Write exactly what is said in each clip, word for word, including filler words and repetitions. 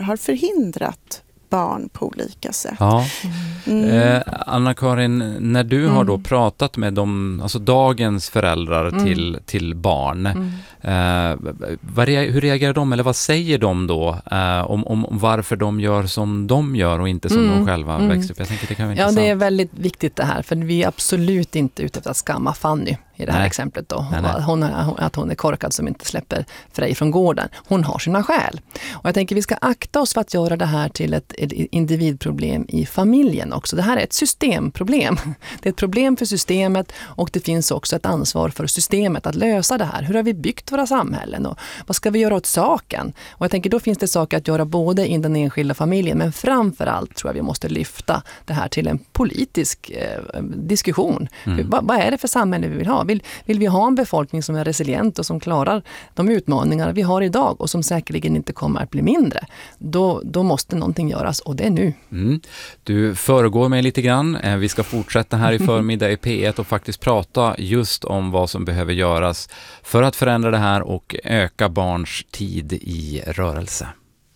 har förhindrat barn på olika sätt. Ja. Mm. Eh, Anna-Karin, när du Mm. har då pratat med de, alltså dagens föräldrar Mm. till, till barn, Mm. eh, vad, rea- hur reagerar de eller vad säger de då eh, om, om, om varför de gör som de gör och inte som Mm. de själva Mm. växte upp? Jag tänker det kan vara Ja, intressant. det är väldigt viktigt det här, för vi är absolut inte ute efter att skamma Fanny i det här Nej. exemplet då. Nej, nej. Att hon, är- att hon är korkad som inte släpper Frej från gården. Hon har sina skäl. Och jag tänker vi ska akta oss för att göra det här till ett, ett individproblem i familjen också. Det här är ett systemproblem. Det är ett problem för systemet och det finns också ett ansvar för systemet att lösa det här. Hur har vi byggt våra samhällen och vad ska vi göra åt saken? Och jag tänker då finns det saker att göra både i den enskilda familjen, men framförallt tror jag vi måste lyfta det här till en politisk eh, diskussion. Mm. Hur, vad, vad är det för samhälle vi vill ha? Vill, vill vi ha en befolkning som är resilient och som klarar de utmaningar vi har idag och som säkerligen inte kommer att bli mindre? Då, då måste någonting göras och det är nu. Mm. Du föregår mig lite grann. Eh, Vi ska fortsätta här i förmiddag i P ett och faktiskt prata just om vad som behöver göras för att förändra det här och öka barns tid i rörelse.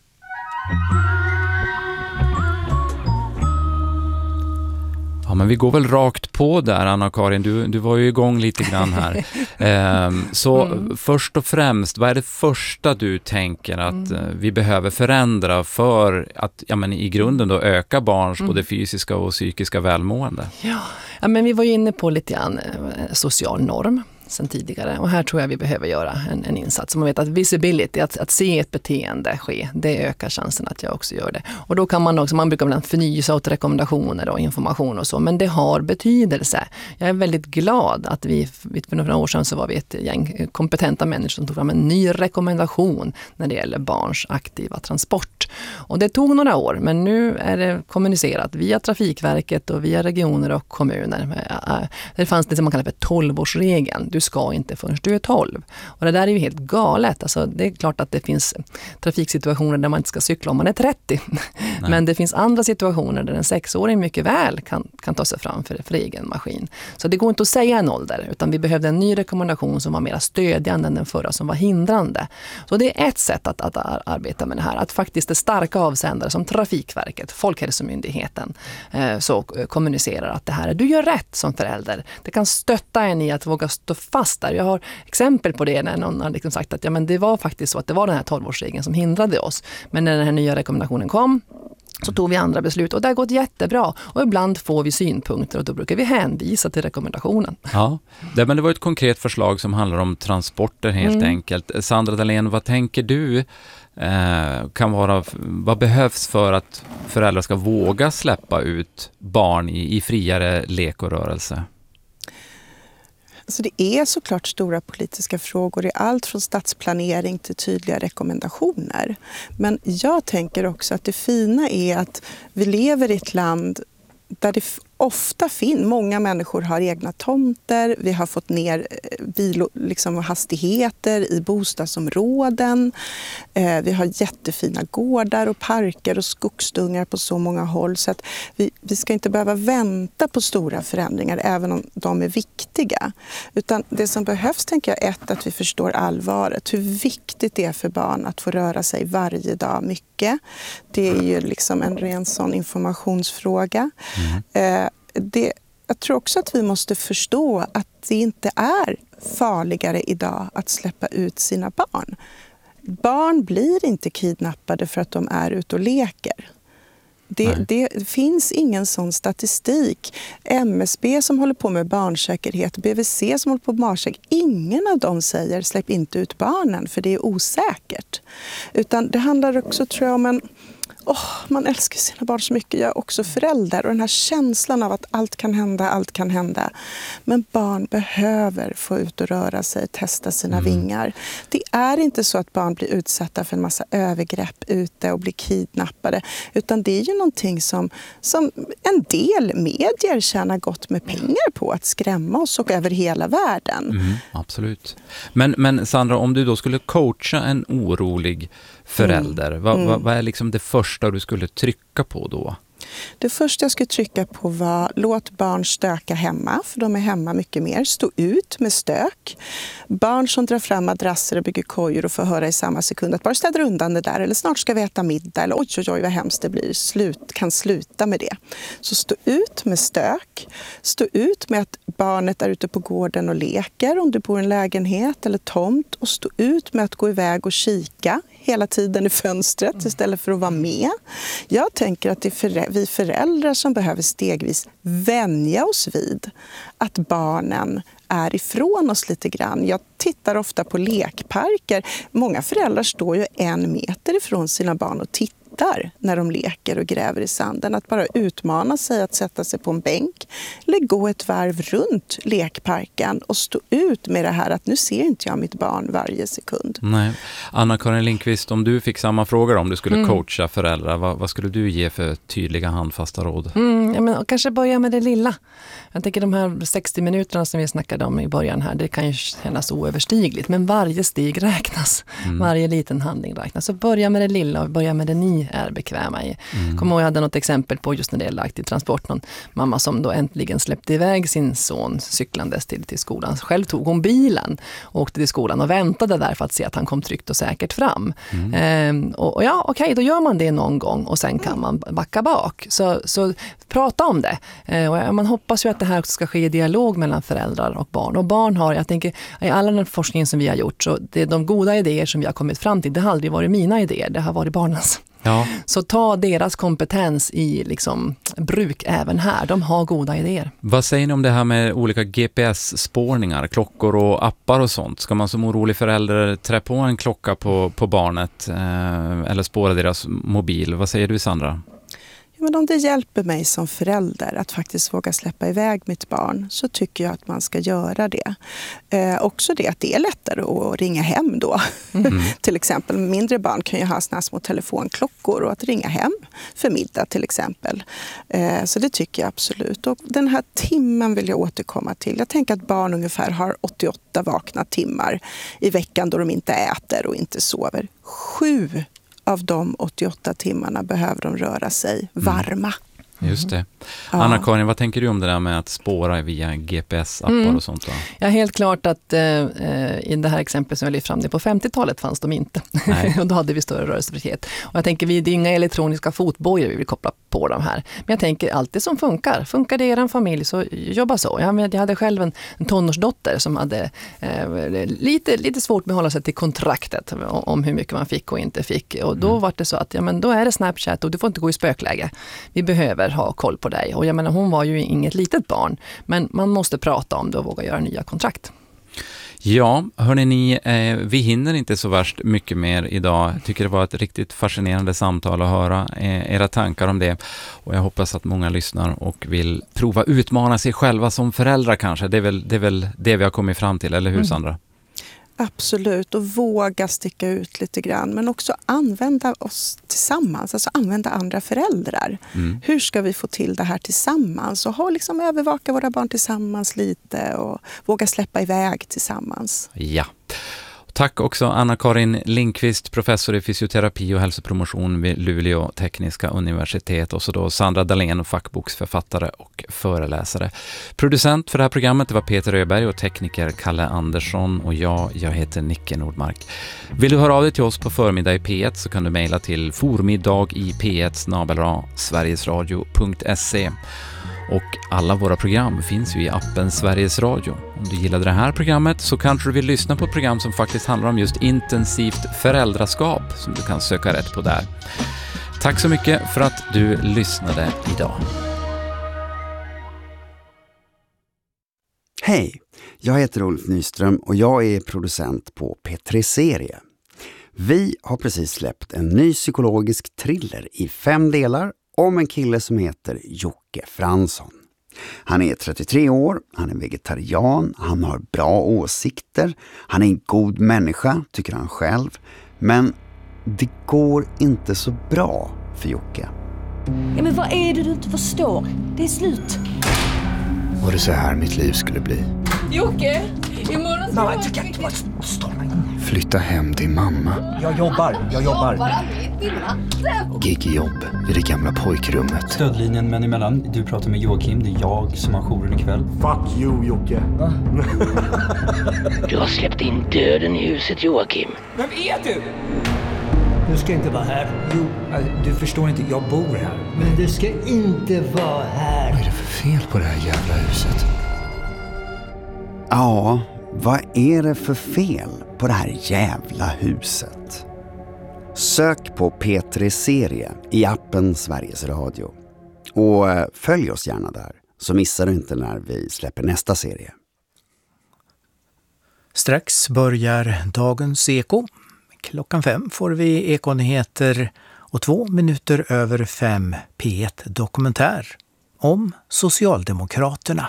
Ja, men vi går väl rakt på där, Anna-Karin. Du, du var ju igång lite grann här. Ehm, så Mm. först och främst, vad är det första du tänker att Mm. eh, vi behöver förändra för att ja, men i grunden då öka barns Mm. både fysiska och psykiska välmående? Ja, ja, men vi var ju inne på lite grann eh, social norm sen tidigare. Och här tror jag vi behöver göra en, en insats. Man vet att visibility, att, att se ett beteende ske, det ökar chansen att jag också gör det. Och då kan man också, man brukar ibland förnya åt rekommendationer och information och så, men det har betydelse. Jag är väldigt glad att vi, för några år sedan så var vi ett gäng kompetenta människor som tog fram en ny rekommendation när det gäller barns aktiva transport. Och det tog några år, men nu är det kommunicerat via Trafikverket och via regioner och kommuner. Det fanns det som man kallar för tolvårsregeln. Du ska inte förrän du är tolv. Och det där är ju helt galet. Alltså, det är klart att det finns trafiksituationer där man inte ska cykla om man är trettio. Nej. Men det finns andra situationer där en sexåring mycket väl kan, kan ta sig fram för, för egen maskin. Så det går inte att säga en ålder, utan vi behövde en ny rekommendation som var mer stödjande än den förra som var hindrande. Så det är ett sätt att, att arbeta med det här. Att faktiskt det starka avsändare som Trafikverket, Folkhälsomyndigheten, eh, så kommunicerar att det här är, du gör rätt som förälder. Det kan stötta en i att våga stå fast där. Jag har exempel på det när någon har liksom sagt att ja, men det var faktiskt så att det var den här tolvårsregeln som hindrade oss. Men när den här nya rekommendationen kom så tog vi andra beslut och det har gått jättebra. Och ibland får vi synpunkter och då brukar vi hänvisa till rekommendationen. Ja, det, men det var ett konkret förslag som handlar om transporter helt Mm. enkelt. Sandra Dahlén, vad tänker du eh, kan vara, vad behövs för att föräldrar ska våga släppa ut barn i, i friare lek och rörelse? Så det är såklart stora politiska frågor i allt från stadsplanering till tydliga rekommendationer. Men jag tänker också att det fina är att vi lever i ett land där det ofta finns, många människor har egna tomter, vi har fått ner bil, liksom, hastigheter i bostadsområden, eh, vi har jättefina gårdar och parker och skogsdungar på så många håll så att vi, vi ska inte behöva vänta på stora förändringar även om de är viktiga. Utan det som behövs tänker jag ett att vi förstår allvaret, hur viktigt det är för barn att få röra sig varje dag mycket. Det är ju liksom en ren sån informationsfråga. Mm. Eh, Det, jag tror också att vi måste förstå att det inte är farligare idag att släppa ut sina barn. Barn blir inte kidnappade för att de är ute och leker. Det, det finns ingen sån statistik. M S B som håller på med barnsäkerhet, B V C som håller på med barnsäkerhet, ingen av dem säger släpp inte ut barnen för det är osäkert. Utan det handlar också tror jag om en Oh, man älskar sina barn så mycket, jag är också förälder och den här känslan av att allt kan hända, allt kan hända. Men barn behöver få ut och röra sig, testa sina mm. vingar. Det är inte så att barn blir utsatta för en massa övergrepp ute och blir kidnappade, utan det är ju någonting som, som en del medier tjänar gott med pengar på att skrämma oss och över hela världen. Mm, absolut. Men, men Sandra, om du då skulle coacha en orolig förälder, mm. vad, mm. vad, vad är liksom det första du skulle trycka på då? Det första jag skulle trycka på var låt barn stöka hemma, för de är hemma mycket mer. Stå ut med stök. Barn som drar fram madrasser och bygger kojor och får höra i samma sekund att bara städa undan det där, eller snart ska vi äta middag, eller oj oj oj vad hemskt det blir, slut, kan sluta med det. Så stå ut med stök. Stå ut med att barnet är ute på gården och leker om du bor i en lägenhet eller tomt, och stå ut med att gå iväg och kika hela tiden i fönstret istället för att vara med. Jag tänker att det är vi föräldrar som behöver stegvis vänja oss vid att barnen är ifrån oss lite grann. Jag tittar ofta på lekparker. Många föräldrar står ju en meter ifrån sina barn och tittar när de leker och gräver i sanden. Att bara utmana sig att sätta sig på en bänk eller gå ett varv runt lekparken och stå ut med det här att nu ser inte jag mitt barn varje sekund. Nej. Anna-Karin Lindqvist, om du fick samma frågor om du skulle mm. coacha föräldrar, vad, vad skulle du ge för tydliga handfasta råd? Mm, ja, men, kanske börja med det lilla. Jag tänker de här sextio minuterna som vi snackade om i början här, det kan ju kännas oöverstigligt, men varje steg räknas. Mm. Varje liten handling räknas. Så börja med det lilla och börja med det ni är bekväma i. Mm. Kommer ihåg, jag hade något exempel på just när det gäller aktiv transport. Någon mamma som då äntligen släppte iväg sin son cyklandes till, till skolan. Själv tog hon bilen och åkte till skolan och väntade där för att se att han kom tryggt och säkert fram. Mm. Ehm, och, och ja, okej, okay, då gör man det någon gång och sen kan man backa bak. Så, så prata om det. Ehm, och man hoppas ju att det här också ska ske i dialog mellan föräldrar och barn. Och barn har, jag tänker, i all den forskningen som vi har gjort, så det är de goda idéer som vi har kommit fram till, det har aldrig varit mina idéer, det har varit barnens. Ja. Så ta deras kompetens i liksom bruk även här. De har goda idéer. Vad säger ni om det här med olika G P S-spårningar, klockor och appar och sånt? Ska man som orolig förälder trä på en klocka på, på barnet eh, eller spåra deras mobil? Vad säger du, Sandra? Men om det hjälper mig som förälder att faktiskt våga släppa iväg mitt barn, så tycker jag att man ska göra det. Eh, också det att det är lättare att ringa hem då. Mm. Till exempel mindre barn kan ju ha såna små telefonklockor, och att ringa hem för middag till exempel. Eh, så det tycker jag absolut. Och den här timmen vill jag återkomma till. Jag tänker att barn ungefär har åttioåtta vakna timmar i veckan då de inte äter och inte sover. Sju av de åttioåtta timmarna behöver de röra sig varma. Just det. Anna-Karin, vad tänker du om det där med att spåra via G P S-appar mm. och sånt? Då? Ja, helt klart att eh, i det här exemplet som jag lyfte fram, det på femtiotalet fanns de inte. Och då hade vi större rörelsefrihet. Och jag tänker, vi, det är inga elektroniska fotbojor vi vill koppla på de här. Men jag tänker, allt det som funkar. Funkar det i er familj, så jobba så. Jag, jag hade själv en, en tonårsdotter som hade eh, lite, lite svårt med att hålla sig till kontraktet om, om hur mycket man fick och inte fick. Och då mm. var det så att, ja men då är det Snapchat och du får inte gå i spökläge. Vi behöver ha koll på dig. Och jag menar, hon var ju inget litet barn. Men man måste prata om det och våga göra nya kontrakt. Ja, hörni ni, eh, vi hinner inte så värst mycket mer idag. Jag tycker det var ett riktigt fascinerande samtal att höra eh, era tankar om det. Och jag hoppas att många lyssnar och vill prova utmana sig själva som föräldrar kanske. Det är väl det, är väl det vi har kommit fram till, eller hur mm. Sandra? Absolut, och våga sticka ut lite grann, men också använda oss tillsammans, alltså använda andra föräldrar. Mm. Hur ska vi få till det här tillsammans och ha, liksom, övervaka våra barn tillsammans lite och våga släppa iväg tillsammans. Ja. Tack också Anna-Karin Lindqvist, professor i fysioterapi och hälsopromotion vid Luleå tekniska universitet, och så då Sandra Dahlén, fackboksförfattare och föreläsare. Producent för det här programmet det var Peter Öberg och tekniker Kalle Andersson, och jag, jag heter Nicke Nordmark. Vill du höra av dig till oss på förmiddag i P ett så kan du mejla till formiddag i p ett snabel-a sverigesradio punkt se. Och alla våra program finns ju i appen Sveriges Radio. Om du gillade det här programmet så kanske du vill lyssna på ett program som faktiskt handlar om just intensivt föräldraskap, som du kan söka rätt på där. Tack så mycket för att du lyssnade idag. Hej, jag heter Ulf Nyström och jag är producent på P tre Serie. Vi har precis släppt en ny psykologisk thriller i fem delar om en kille som heter Jocke Fransson. Han är trettiotre år, han är vegetarian, han har bra åsikter, han är en god människa, tycker han själv. Men det går inte så bra för Jocke. Ja, men vad är det du inte förstår? Det är slut. Var det så här mitt liv skulle bli? Jocke, imorgon ska jag... Nej, jag tycker inte. Stopp mig. Flytta hem till mamma. Jag jobbar, jag jobbar. Gigjobb i det gamla pojkrummet. Stödlinjen men emellan. Du pratar med Joakim, det är jag som har jouren ikväll. Fuck you, Jocke. Va? Du har släppt in döden i huset, Joakim. Vem är du? Du ska inte vara här. Jo, du förstår inte, jag bor här. Men du ska inte vara här. Vad är det för fel på det här jävla huset? Ja, vad är det för fel på det här jävla huset? Sök på P tre Serie i appen Sveriges Radio. Och följ oss gärna där, så missar du inte när vi släpper nästa serie. Strax börjar dagens Eko. Klockan fem får vi Ekonyheter och två minuter över fem P ett Dokumentär om Socialdemokraterna.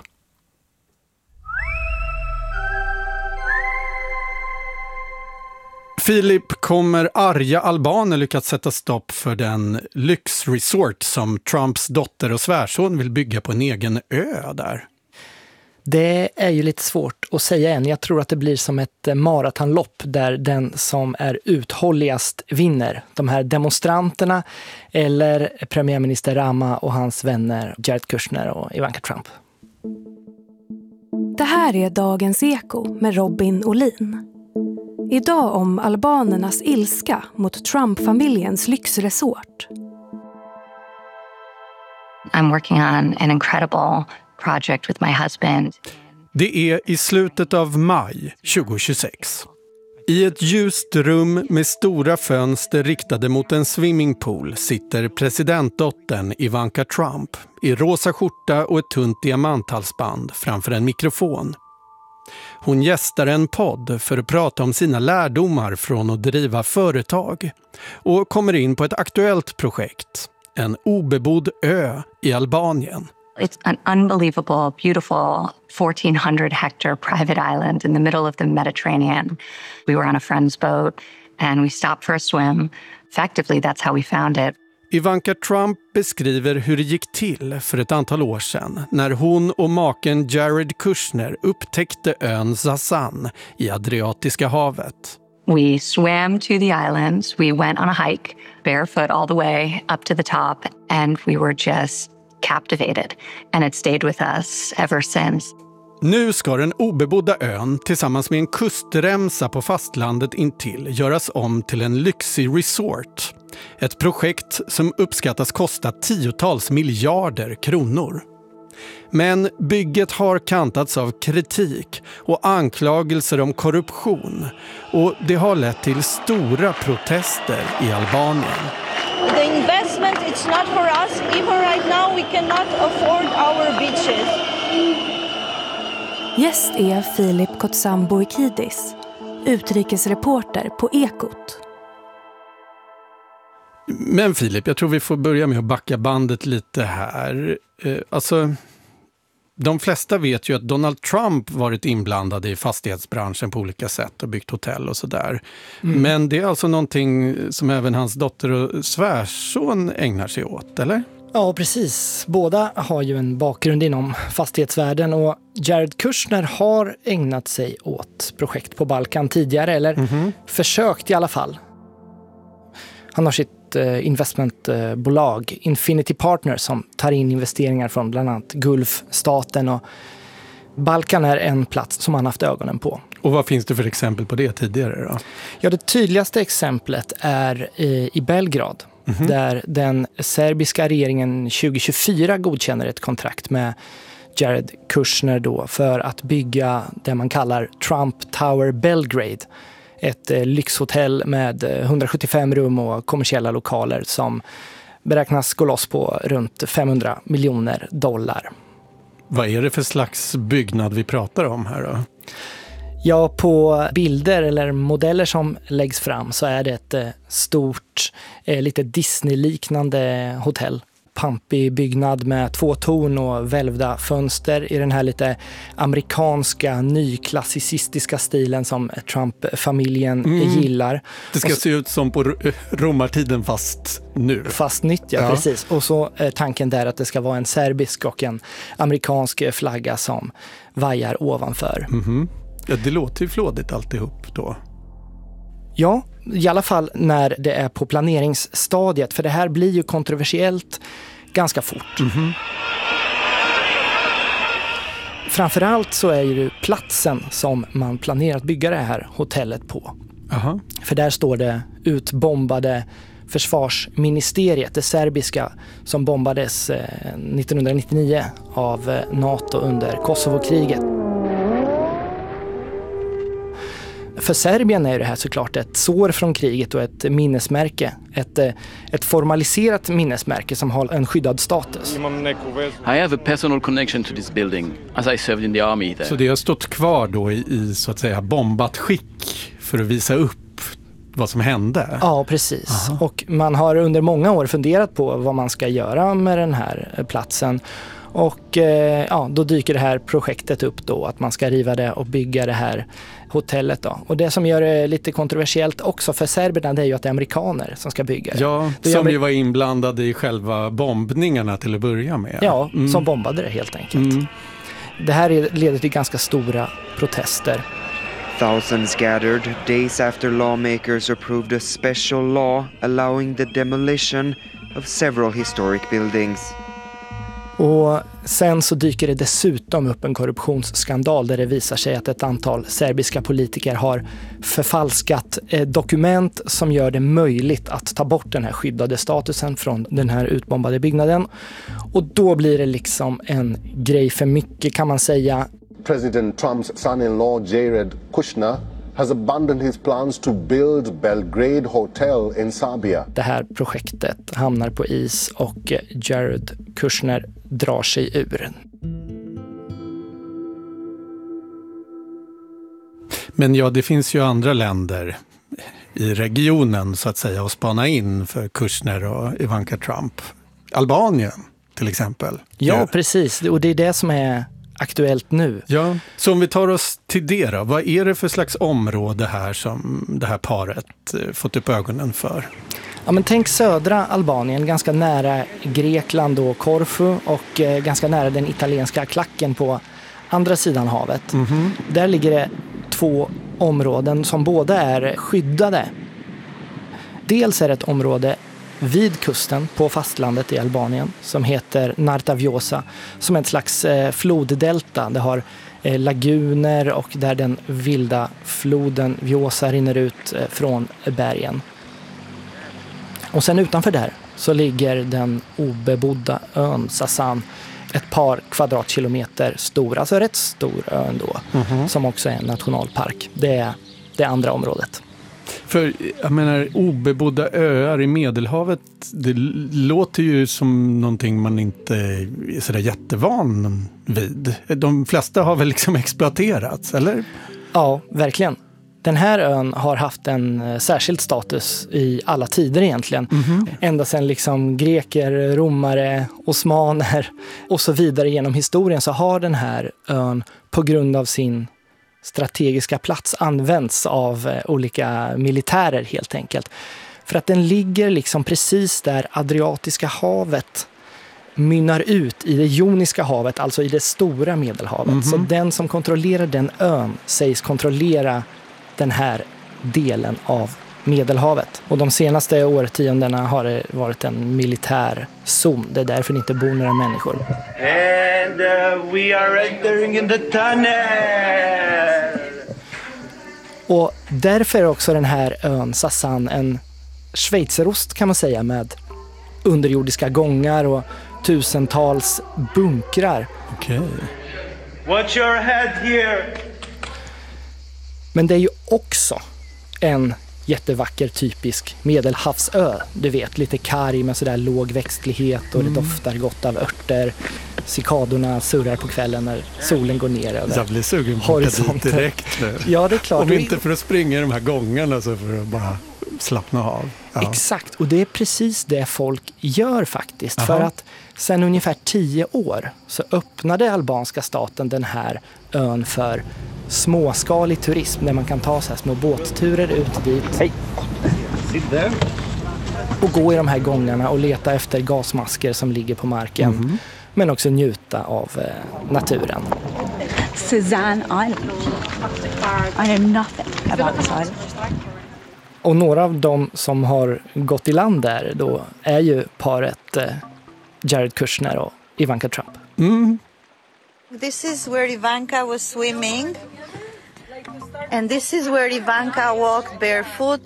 Filip, kommer arga albaner lyckats sätta stopp för den lyxresort som Trumps dotter och svärson vill bygga på en egen ö där? Det är ju lite svårt att säga än. Jag tror att det blir som ett maratonlopp där den som är uthålligast vinner. De här demonstranterna eller premiärminister Rama och hans vänner Jared Kushner och Ivanka Trump. Det här är dagens Eko med Robin Olin. Idag om albanernas ilska mot Trump-familjens lyxresort. I'm working on an incredible project with my husband. Det är i slutet av maj tjugohundratjugosex. I ett ljust rum med stora fönster riktade mot en swimmingpool sitter presidentdottern Ivanka Trump i rosa skjorta och ett tunt diamanthalsband framför en mikrofon. Hon gästar en podd för att prata om sina lärdomar från att driva företag och kommer in på ett aktuellt projekt, en obebodd ö i Albanien. It's an unbelievable, beautiful fourteen hundred hectare private island in the middle of the Mediterranean. We were on a friend's boat and we stopped for a swim. Effectively, that's how we found it. Ivanka Trump beskriver hur det gick till för ett antal år sedan när hon och maken Jared Kushner upptäckte ön Zazan i Adriatiska havet. We swam to the islands. We went on a hike, barefoot all the way up to the top, and we were just captivated. And it stayed with us ever since. Nu ska den obebodda ön tillsammans med en kustremsa på fastlandet intill göras om till en lyxig resort. Ett projekt som uppskattas kosta tiotals miljarder kronor. Men bygget har kantats av kritik och anklagelser om korruption. Och det har lett till stora protester i Albanien. The investment, it's not for us. Even right now we cannot afford our beaches. Gäst är Filip Kotsamboikidis, utrikesreporter på Ekot. Men Filip, jag tror vi får börja med att backa bandet lite här. Eh, alltså, de flesta vet ju att Donald Trump varit inblandad i fastighetsbranschen på olika sätt och byggt hotell och sådär. Mm. Men det är alltså någonting som även hans dotter och svärson ägnar sig åt, eller? Ja, precis. Båda har ju en bakgrund inom fastighetsvärlden och Jared Kushner har ägnat sig åt projekt på Balkan tidigare, eller mm-hmm. försökt i alla fall. Han har sitt investmentbolag Infinity Partners som tar in investeringar från bland annat Gulfstaten, och Balkan är en plats som han haft ögonen på. Och vad finns det för exempel på det tidigare då? Ja, det tydligaste exemplet är i, i Belgrad. Mm-hmm. Där den serbiska regeringen tjugohundratjugofyra godkänner ett kontrakt med Jared Kushner då för att bygga det man kallar Trump Tower Belgrade. Ett eh, lyxhotell med hundrasjuttiofem rum och kommersiella lokaler som beräknas gå loss på runt femhundra miljoner dollar. Vad är det för slags byggnad vi pratar om här då? Ja, på bilder eller modeller som läggs fram så är det ett eh, stort, eh, lite Disney-liknande hotell. Pampig byggnad med två torn och välvda fönster i den här lite amerikanska, nyklassicistiska stilen som Trump-familjen mm. gillar. Det ska så, se ut som på romartiden fast nu. Fast nytt, ja, ja. Precis. Och så är tanken där att det ska vara en serbisk och en amerikansk flagga som vajar ovanför. Mm-hmm. Ja, det låter ju flådigt alltihop då. Ja, i alla fall när det är på planeringsstadiet. För det här blir ju kontroversiellt ganska fort. Mm-hmm. Framförallt så är ju platsen som man planerar att bygga det här hotellet på. Aha. För där står det utbombade försvarsministeriet, det serbiska, som bombades nittonhundranittionio av NATO under Kosovo-kriget. För Serbien är det här såklart ett sår från kriget och ett minnesmärke. Ett, ett formaliserat minnesmärke som har en skyddad status. I have a personal connection to this building as I served in the army there. Så det har stått kvar då i, i så att säga bombat skick för att visa upp vad som hände? Ja, precis. Aha. Och man har under många år funderat på vad man ska göra med den här platsen. Och eh, ja, då dyker det här projektet upp då, att man ska riva det och bygga det här hotellet då. Och det som gör det lite kontroversiellt också för serberna, det är ju att det är amerikaner som ska bygga det. Ja, det som gör... ju var inblandade i själva bombningarna till att börja med. Ja, mm. som bombade det helt enkelt. Mm. Det här leder till ganska stora protester. Thousands gathered days after lawmakers approved a special law allowing the demolition of several historic buildings. Och sen så dyker det dessutom upp en korruptionsskandal där det visar sig att ett antal serbiska politiker har förfalskat dokument som gör det möjligt att ta bort den här skyddade statusen från den här utbombade byggnaden. Och då blir det liksom en grej för mycket, kan man säga. President Trumps son-in-law Jared Kushner has abandoned his plans to build Belgrade Hotel in Serbia. Det här projektet hamnar på is och Jared Kushner drar sig ur. Men ja, det finns ju andra länder i regionen så att säga att spana in för Kushner och Ivanka Trump. Albanien till exempel. Ja, ja, precis. Och det är det som är aktuellt nu. Ja, så om vi tar oss till det då. Vad är det för slags område här som det här paret fått upp ögonen för? Ja, men tänk södra Albanien, ganska nära Grekland och Korfu och eh, ganska nära den italienska klacken på andra sidan havet. Mm-hmm. Där ligger det två områden som båda är skyddade. Dels är det ett område vid kusten på fastlandet i Albanien som heter Narta-Vjosa, som är ett slags eh, floddelta. Det har eh, laguner och där den vilda floden Vjosa rinner ut eh, från bergen. Och sen utanför där så ligger den obebodda ön Sasan, ett par kvadratkilometer stor, alltså rätt stor ö ändå, mm-hmm. som också är en nationalpark. Det är det andra området. För jag menar, obebodda öar i Medelhavet, det låter ju som någonting man inte är sådär jättevan vid. De flesta har väl liksom exploaterats, eller? Ja, verkligen. Den här ön har haft en särskild status i alla tider egentligen. Mm-hmm. Ända sedan liksom greker, romare, osmaner och så vidare genom historien så har den här ön på grund av sin strategiska plats används av olika militärer helt enkelt. För att den ligger liksom precis där Adriatiska havet mynnar ut i det Joniska havet, alltså i det stora Medelhavet. Mm-hmm. Så den som kontrollerar den ön sägs kontrollera den här delen av Medelhavet. Och de senaste årtiondena har det varit en militär zon. Det är därför det inte bor några människor. And uh, we are entering in the tunnel. Och därför är också den här ön Sasan en schweizerost kan man säga, med underjordiska gångar och tusentals bunkrar. Okej. Okay. Watch your head here. Men det är ju också en jättevacker typisk medelhavsö. Du vet, lite karg med sådär låg växtlighet och mm. det doftar gott av örter. Cikadorna surrar på kvällen när solen går ner över jag blir sugen på att åka dit direkt nu. Ja, det är klart. Om inte för att springa i de här gångarna så för att bara slappna av. Ja. Exakt, och det är precis det folk gör faktiskt. Aha. För att sedan ungefär tio år så öppnade albanska staten den här ön för småskalig turism där man kan ta så här små båtturer ut dit. Hej! Och gå i de här gångarna och leta efter gasmasker som ligger på marken. Mm-hmm. Men också njuta av eh, naturen. Suzanne Island. I know nothing about this island. Och några av dem som har gått i land där då är ju paret eh, Jared Kushner och Ivanka Trump. Mm. This is where Ivanka was swimming. And this is where Ivanka walked barefoot.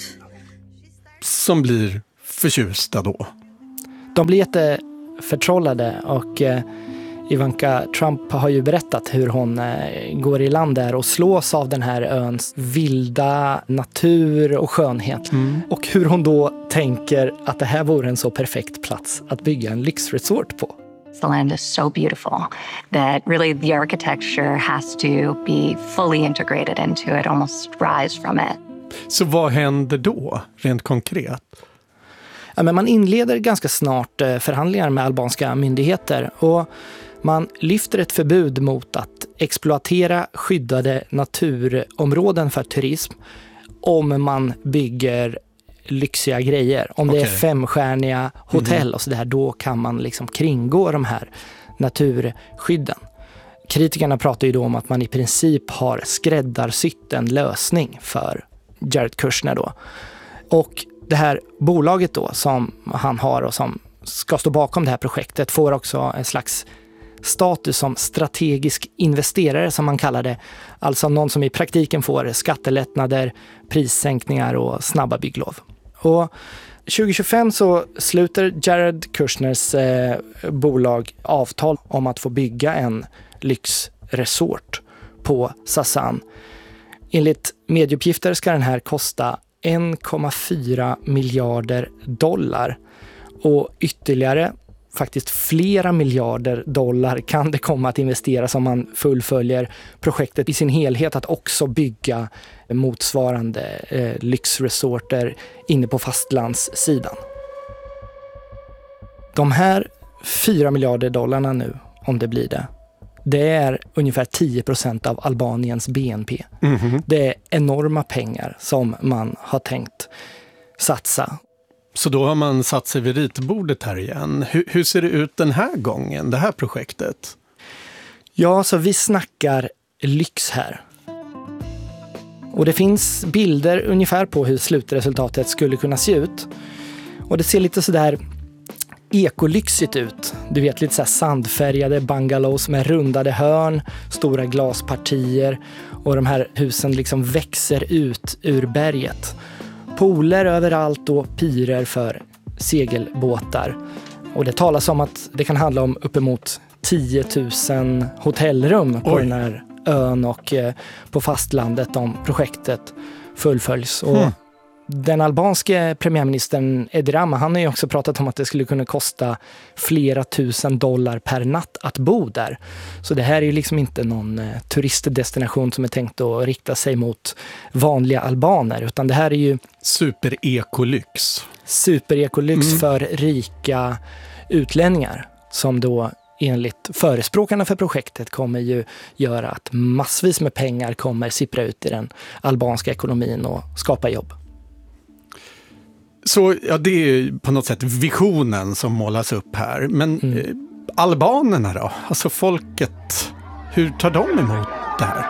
Som blir förtjusta då. De blir jätteförtrollade och eh, Ivanka Trump har ju berättat hur hon eh, går i land där och slås av den här öns vilda natur och skönhet. Mm. Och hur hon då tänker att det här vore en så perfekt plats att bygga en lyxresort på. The land is so beautiful that really the architecture has to be fully integrated into it, almost rise from it. Så vad händer då, rent konkret? Ja, men man inleder ganska snart förhandlingar med albanska myndigheter och man lyfter ett förbud mot att exploatera skyddade naturområden för turism om man bygger lyxiga grejer. Om okay. det är femstjärniga hotell mm. och så där, då kan man liksom kringgå de här naturskydden. Kritikerna pratar ju då om att man i princip har skräddarsytt en lösning för Jared Kushner då. Och det här bolaget då som han har och som ska stå bakom det här projektet får också en slags status som strategisk investerare som man kallar det. Alltså någon som i praktiken får skattelättnader, prissänkningar och snabba bygglov. Och tjugo tjugofem så sluter Jared Kushners eh, bolag avtal om att få bygga en lyxresort på Sasan. Enligt medieuppgifter ska den här kosta en komma fyra miljarder dollar och ytterligare faktiskt flera miljarder dollar kan det komma att investeras om man fullföljer projektet i sin helhet att också bygga motsvarande eh, lyxresorter inne på fastlandssidan. De här fyra miljarder dollarna nu, om det blir det, det är ungefär tio procent av Albaniens B N P. Mm-hmm. Det är enorma pengar som man har tänkt satsa. Så då har man satt sig vid ritbordet här igen. Hur, hur ser det ut den här gången, det här projektet? Ja, så vi snackar lyx här. Och det finns bilder ungefär på hur slutresultatet skulle kunna se ut. Och det ser lite sådär ekolyxigt ut. Du vet, lite så här sandfärgade bungalows med rundade hörn, stora glaspartier och de här husen liksom växer ut ur berget. Pooler överallt och pirer för segelbåtar. Och det talas om att det kan handla om uppemot tio tusen hotellrum på Oj. den här ön och eh, på fastlandet om projektet fullföljs. Och mm. den albanske premiärministern Edi Rama, han har ju också pratat om att det skulle kunna kosta flera tusen dollar per natt att bo där. Så det här är ju liksom inte någon eh, turistdestination som är tänkt att rikta sig mot vanliga albaner, utan det här är ju super-ekolyx. Super-ekolyx mm. för rika utlänningar som då enligt förespråkarna för projektet kommer ju göra att massvis med pengar kommer sippra ut i den albanska ekonomin och skapa jobb. Så ja, det är på något sätt visionen som målas upp här. Men mm. eh, albanerna då? Alltså folket, hur tar de emot det här?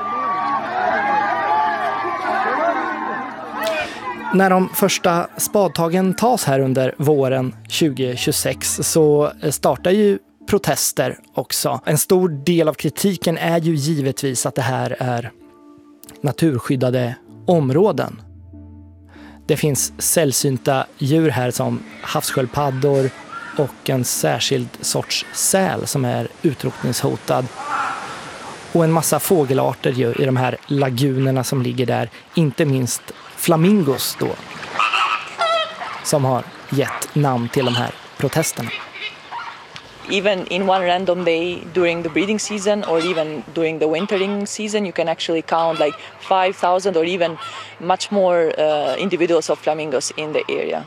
När de första spadtagen tas här under våren tjugo tjugosex så startar ju protester också. En stor del av kritiken är ju givetvis att det här är naturskyddade områden. Det finns sällsynta djur här som havssköldpaddor och en särskild sorts säl som är utrotningshotad. Och en massa fågelarter ju i de här lagunerna som ligger där. Inte minst flamingos då, som har gett namn till de här protesterna. Even in one random day during the breeding season or even during the wintering season, you can actually count like five thousand or even much more uh, individuals of flamingos in the area.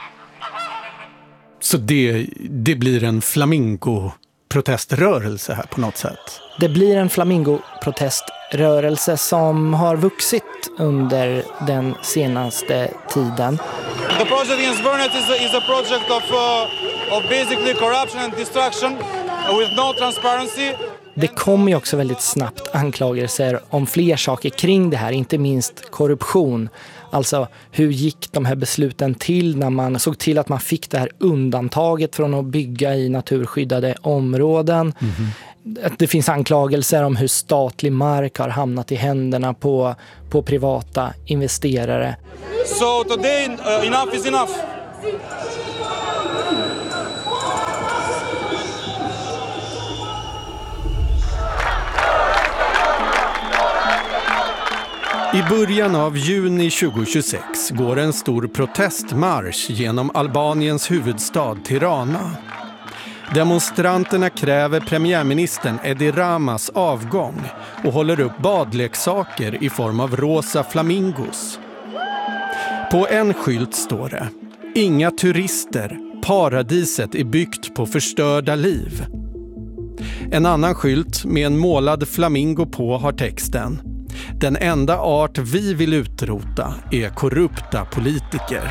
Så det, det blir en flamingo-proteströrelse här på något sätt? Det blir en flamingo-proteströrelse som har vuxit under den senaste tiden. The project against Burnett is a, is a project of, uh, of basically corruption and destruction uh, with no transparency. Det kommer ju också väldigt snabbt anklagelser om fler saker kring det här, inte minst korruption. Alltså hur gick de här besluten till när man såg till att man fick det här undantaget från att bygga i naturskyddade områden. Mm-hmm. Att det finns anklagelser om hur statlig mark har hamnat i händerna på, på privata investerare. So today uh, enough is enough. I början av juni tjugohundratjugosex går en stor protestmarsch genom Albaniens huvudstad Tirana. Demonstranterna kräver premiärministern Edi Ramas avgång och håller upp badleksaker i form av rosa flamingos. På en skylt står det: "Inga turister, paradiset är byggt på förstörda liv." En annan skylt med en målad flamingo på har texten: "Den enda art vi vill utrota är korrupta politiker."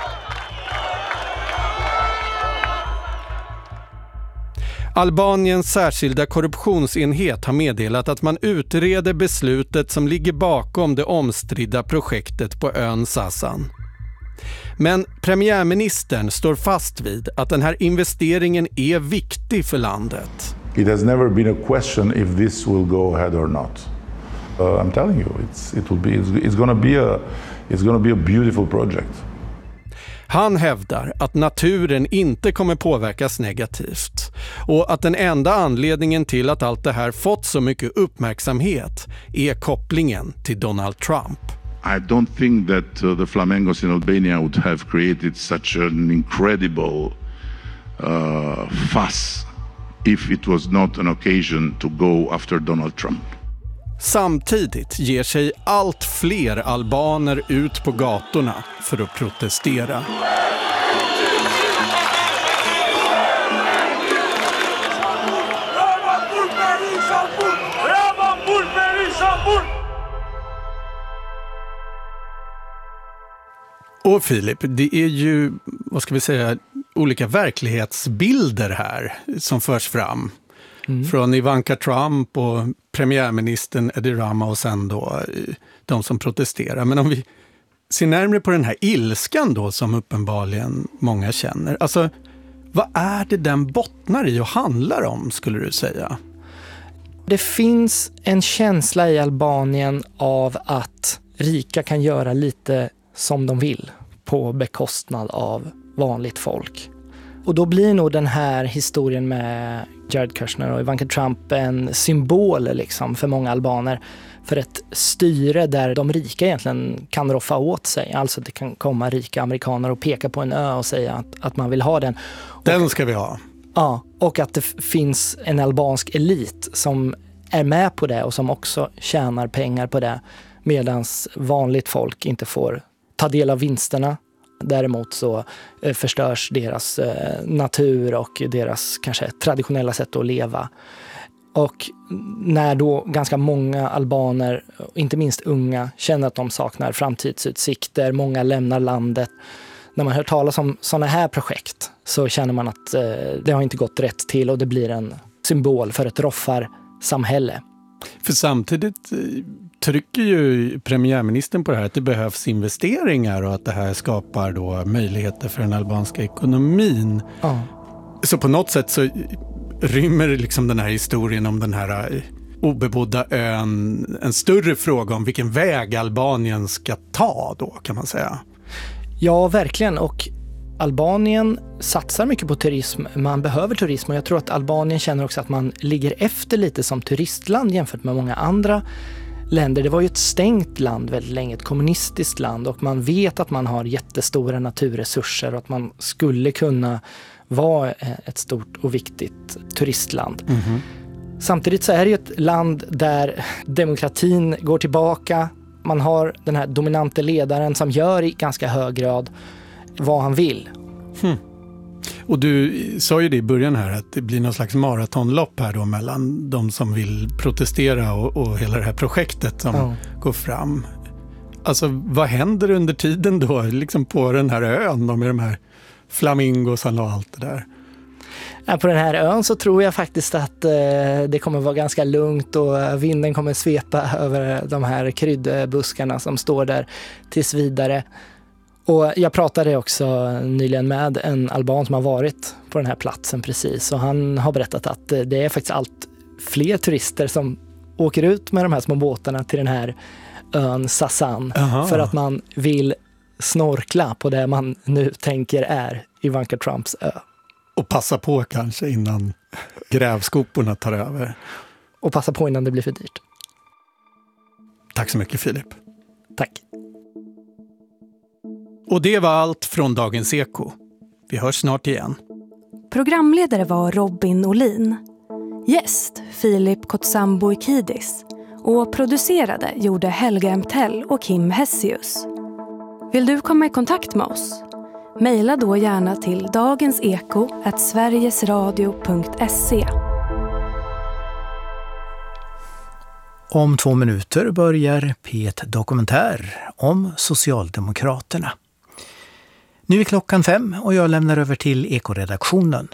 Albaniens särskilda korruptionsenhet har meddelat att man utreder beslutet som ligger bakom det omstridda projektet på ön Sasan. Men premiärministern står fast vid att den här investeringen är viktig för landet. It has never been a question if this will go ahead or not. Uh, I'm telling you, it's, it will be, it's, it's gonna be a, it's gonna be a beautiful project. Han hävdar att naturen inte kommer påverkas negativt och att den enda anledningen till att allt det här fått så mycket uppmärksamhet är kopplingen till Donald Trump. I don't think that uh, the flamingos in Albania would have created such an incredible uh, fuss if it was not an occasion to go after Donald Trump. Samtidigt ger sig allt fler albaner ut på gatorna för att protestera. Och Filip, det är ju, vad ska vi säga, olika verklighetsbilder här som förs fram. Mm. Från Ivanka Trump och premiärministern Edi Rama och sen då de som protesterar. Men om vi ser närmare på den här ilskan då som uppenbarligen många känner. Alltså, vad är det den bottnar i och handlar om, skulle du säga? Det finns en känsla i Albanien av att rika kan göra lite som de vill på bekostnad av vanligt folk. Och då blir nog den här historien med Jared Kushner och Ivanka Trump en symbol liksom för många albaner för ett styre där de rika egentligen kan roffa åt sig. Alltså det kan komma rika amerikaner och peka på en ö och säga att, att man vill ha den. Den ska vi ha. Ja, och att det finns en albansk elit som är med på det och som också tjänar pengar på det medan vanligt folk inte får ta del av vinsterna. Däremot så eh, förstörs deras eh, natur och deras kanske traditionella sätt att leva. Och när då ganska många albaner, inte minst unga, känner att de saknar framtidsutsikter, många lämnar landet. När man hör talas om sådana här projekt så känner man att eh, det har inte gått rätt till och det blir en symbol för ett roffarsamhälle. För samtidigt trycker ju premiärministern på det här att det behövs investeringar och att det här skapar då möjligheter för den albanska ekonomin. Ja. Så på något sätt så rymmer liksom den här historien om den här obebodda ön en större fråga om vilken väg Albanien ska ta då, kan man säga. Ja, verkligen. Och Albanien satsar mycket på turism. Man behöver turism och jag tror att Albanien känner också att man ligger efter lite som turistland jämfört med många andra länder. Det var ju ett stängt land väldigt länge, ett kommunistiskt land och man vet att man har jättestora naturresurser och att man skulle kunna vara ett stort och viktigt turistland. Mm-hmm. Samtidigt så är det ju ett land där demokratin går tillbaka. Man har den här dominante ledaren som gör i ganska hög grad vad han vill. Hmm. Och du sa ju det i början här att det blir någon slags maratonlopp här då mellan de som vill protestera och, och hela det här projektet som ja. går fram. Alltså vad händer under tiden då liksom på den här ön då, med de här flamingosarna och allt det där? På den här ön så tror jag faktiskt att eh, det kommer vara ganska lugnt och vinden kommer svepa över de här kryddbuskarna som står där tills vidare. Och jag pratade också nyligen med en alban som har varit på den här platsen precis, och han har berättat att det är faktiskt allt fler turister som åker ut med de här små båtarna till den här ön Sasan. Aha. För att man vill snorkla på det man nu tänker är Ivanka Trumps ö. Och passa på kanske innan grävskoporna tar över. Och passa på innan det blir för dyrt. Tack så mycket, Filip. Tack. Och det var allt från Dagens Eko. Vi hörs snart igen. Programledare var Robin Olin. Gäst Filip Kotsambo-Ikidis. Och producerade gjorde Helga Emtell och Kim Hessius. Vill du komma i kontakt med oss? Maila då gärna till dagenseko at sverigesradio punkt se. Om två minuter börjar P ett Dokumentär om Socialdemokraterna. Nu är klockan fem och jag lämnar över till Ekoredaktionen.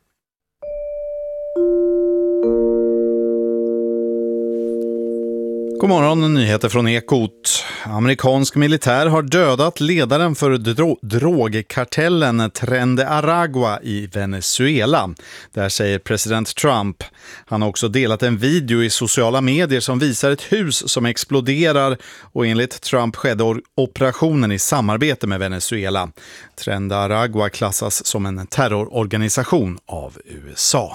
God morgon, nyheter från Ekot. Amerikansk militär har dödat ledaren för dro- drogkartellen Tren de Aragua i Venezuela. Där säger president Trump. Han har också delat en video i sociala medier som visar ett hus som exploderar, och enligt Trump skedde or- operationen i samarbete med Venezuela. Tren de Aragua klassas som en terrororganisation av U S A.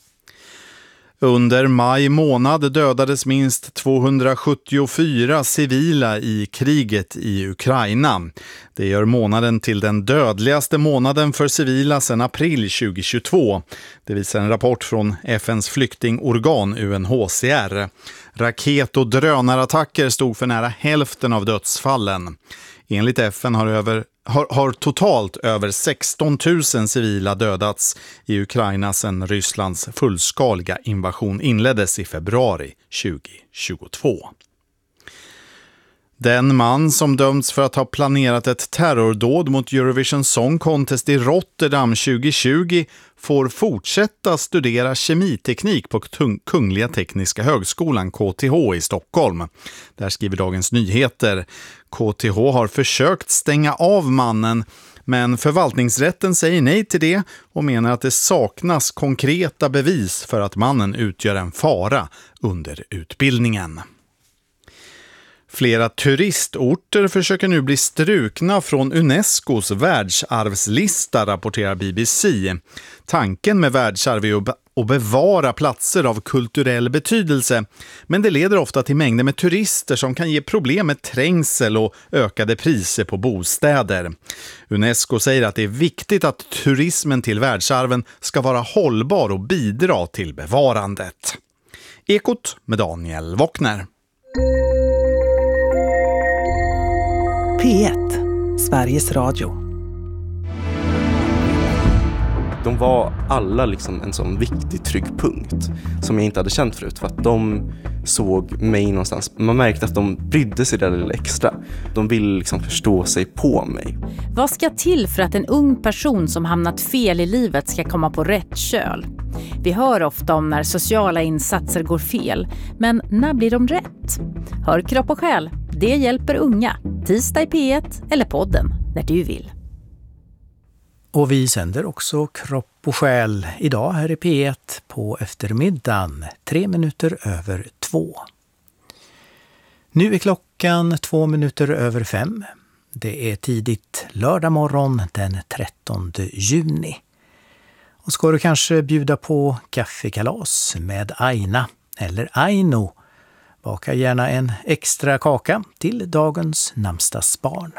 Under maj månad dödades minst tvåhundrasjuttiofyra civila i kriget i Ukraina. Det gör månaden till den dödligaste månaden för civila sedan april tjugohundratjugotvå. Det visar en rapport från F N:s flyktingorgan U N H C R. Raket- och drönarattacker stod för nära hälften av dödsfallen. Enligt F N har över Har, har totalt över sexton tusen civila dödats i Ukraina sedan Rysslands fullskaliga invasion inleddes i februari tjugohundratjugotvå. Den man som dömts för att ha planerat ett terrordåd mot Eurovision Song Contest i Rotterdam tjugohundratjugo får fortsätta studera kemiteknik på Kungliga Tekniska högskolan K T H i Stockholm. Där skriver Dagens Nyheter. K T H har försökt stänga av mannen, men förvaltningsrätten säger nej till det och menar att det saknas konkreta bevis för att mannen utgör en fara under utbildningen. Flera turistorter försöker nu bli strukna från Unescos världsarvslista, rapporterar B B C. Tanken med världsarv är att bevara platser av kulturell betydelse, men det leder ofta till mängder med turister som kan ge problem med trängsel och ökade priser på bostäder. Unesco säger att det är viktigt att turismen till världsarven ska vara hållbar och bidra till bevarandet. Ekot med Daniel Wockner. P ett, Sveriges Radio. De var alla liksom en sån viktig tryggpunkt som jag inte hade känt förut, för att de såg mig någonstans. Man märkte att de brydde sig där lite extra. De ville liksom förstå sig på mig. Vad ska till för att en ung person som hamnat fel i livet ska komma på rätt köl? Vi hör ofta om när sociala insatser går fel, men när blir de rätt? Hör Kropp och själ, det hjälper unga. Tisdag i P ett eller podden när du vill. Och vi sänder också Kropp och själ idag här i P ett på eftermiddagen, tre minuter över två. Nu är klockan två minuter över fem. Det är tidigt lördag morgon den trettonde juni. Och ska du kanske bjuda på kaffekalas med Aina eller Aino, baka gärna en extra kaka till dagens namnsdagsbarn.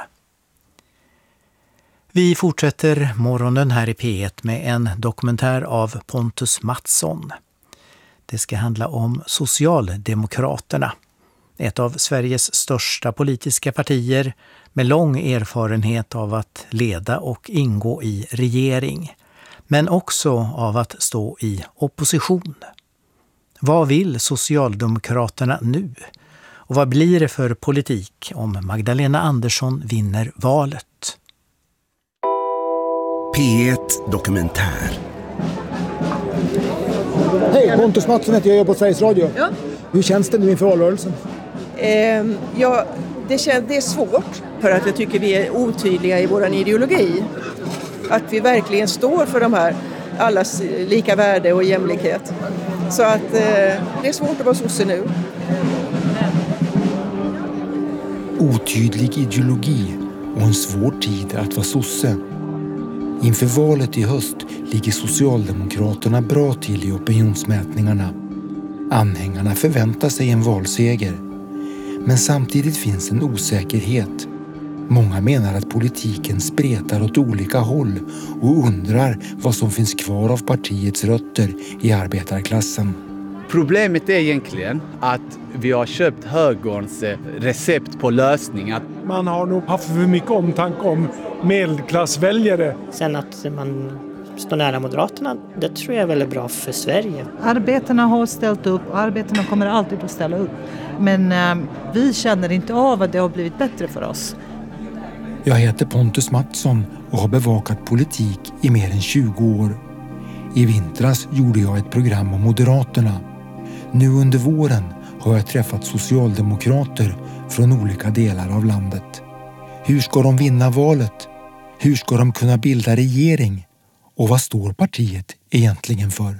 Vi fortsätter morgonen här i P ett med en dokumentär av Pontus Mattsson. Det ska handla om Socialdemokraterna, ett av Sveriges största politiska partier med lång erfarenhet av att leda och ingå i regering, men också av att stå i opposition. Vad vill Socialdemokraterna nu? Och vad blir det för politik om Magdalena Andersson vinner valet? P ett Dokumentär. Hej, Pontus Mattsson heter jag, jobbar på Sveriges Radio. Ja. Hur känns det nu inför valrörelsen? Eh, ja, det, känns, det är svårt för att jag tycker vi är otydliga i vår ideologi. Att vi verkligen står för de här allas lika värde och jämlikhet. Så att eh, det är svårt att vara sosse nu. Otydlig ideologi och en svår tid att vara sosse. Inför valet i höst ligger Socialdemokraterna bra till i opinionsmätningarna. Anhängarna förväntar sig en valseger. Men samtidigt finns en osäkerhet. Många menar att politiken spretar åt olika håll och undrar vad som finns kvar av partiets rötter i arbetarklassen. Problemet är egentligen att vi har köpt högerns recept på lösning. Man har nog haft för mycket omtanke om medelklassväljare. Sen att man står nära Moderaterna, det tror jag är väldigt bra för Sverige. Arbetarna har ställt upp och arbetarna kommer alltid att ställa upp. Men eh, vi känner inte av att det har blivit bättre för oss. Jag heter Pontus Mattsson och har bevakat politik i mer än tjugo år. I vintras gjorde jag ett program om Moderaterna. Nu under våren har jag träffat socialdemokrater från olika delar av landet. Hur ska de vinna valet? Hur ska de kunna bilda regering? Och vad står partiet egentligen för?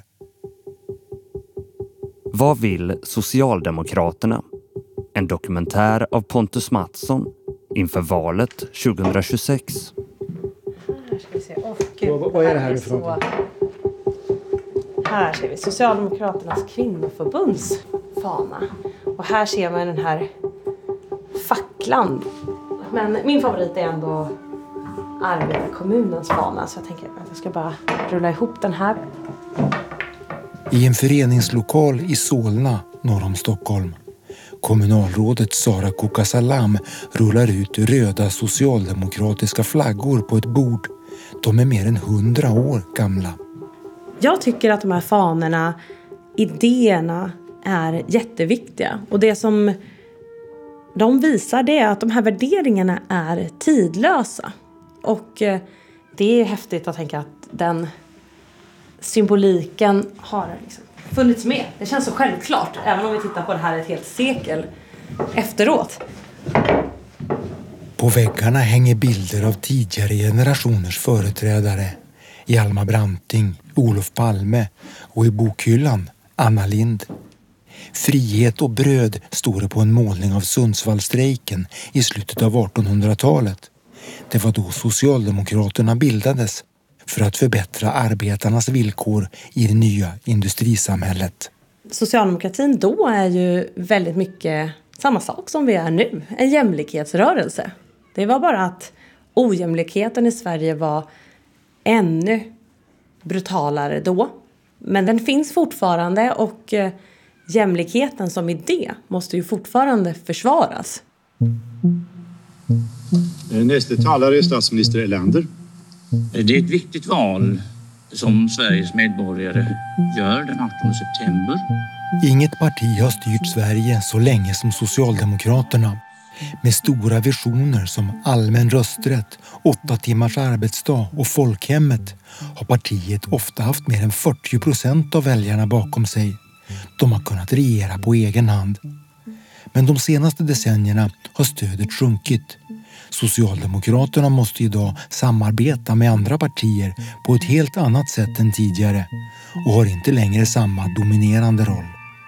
Vad vill Socialdemokraterna? En dokumentär av Pontus Mattsson inför valet tjugohundratjugosex. Här ska vi se. Oh, vad, vad är det här för något? Här ser vi Socialdemokraternas kvinnoförbunds fana. Och här ser man den här facklan. Men min favorit är ändå arbetarkommunens fana. Så jag tänker att jag ska bara rulla ihop den här. I en föreningslokal i Solna, norr om Stockholm. Kommunalrådet Sara Kokasalam rullar ut röda socialdemokratiska flaggor på ett bord. De är mer än hundra år gamla. Jag tycker att de här fanorna, idéerna är jätteviktiga. Och det som de visar det är att de här värderingarna är tidlösa. Och det är häftigt att tänka att den symboliken har liksom funnits med. Det känns så självklart, även om vi tittar på det här ett helt sekel efteråt. På väggarna hänger bilder av tidigare generationers företrädare. Hjalmar Branting, Olof Palme och i bokhyllan Anna Lindh. Frihet och bröd står det på en målning av Sundsvallstrejken i slutet av artonhundratalet. Det var då Socialdemokraterna bildades för att förbättra arbetarnas villkor i det nya industrisamhället. Socialdemokratin då är ju väldigt mycket samma sak som vi är nu. En jämlikhetsrörelse. Det var bara att ojämlikheten i Sverige var ännu brutalare då. Men den finns fortfarande och jämlikheten som idé måste ju fortfarande försvaras. Nästa talare är statsminister Erlander. Det är ett viktigt val som Sveriges medborgare gör den artonde september. Inget parti har styrt Sverige så länge som Socialdemokraterna. Med stora visioner som allmän rösträtt, åtta timmars arbetsdag och folkhemmet har partiet ofta haft mer än fyrtio procent av väljarna bakom sig. De har kunnat regera på egen hand. Men de senaste decennierna har stödet sjunkit. Socialdemokraterna måste idag samarbeta med andra partier på ett helt annat sätt än tidigare och har inte längre samma dominerande roll.